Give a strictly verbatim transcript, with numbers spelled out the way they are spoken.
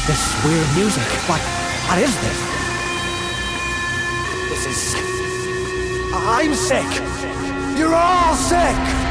This weird music. What? What is this? This is... I'm sick! You're all sick!